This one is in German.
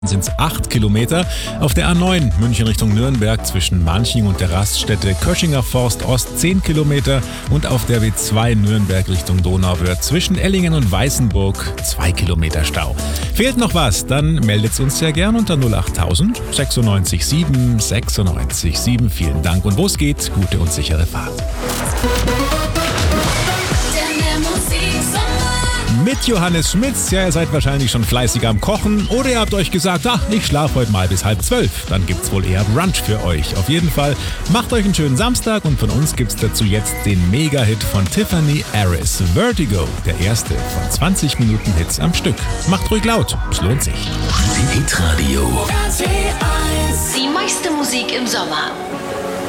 sind es 8 Kilometer. Auf der A9 München Richtung Nürnberg zwischen Manching und der Raststätte Köschinger Forst Ost 10 Kilometer und auf der W2 Nürnberg Richtung Donauwörth zwischen Ellingen und Weißenburg 2 Kilometer Stau. Fehlt noch was? Dann meldet uns sehr gern unter 08000 96 7 96 7. Vielen Dank und wo es geht, gute und sichere Fahrt. Mit Johannes Schmitz. Ja, ihr seid wahrscheinlich schon fleißig am Kochen oder ihr habt euch gesagt, ich schlafe heute mal bis 11:30. Dann gibt's wohl eher Brunch für euch. Auf jeden Fall macht euch einen schönen Samstag und von uns gibt's dazu jetzt den Mega-Hit von Tiffany Harris, Vertigo, der erste von 20 Minuten Hits am Stück. Macht ruhig laut, es lohnt sich. Hitradio. Die meiste Musik im Sommer.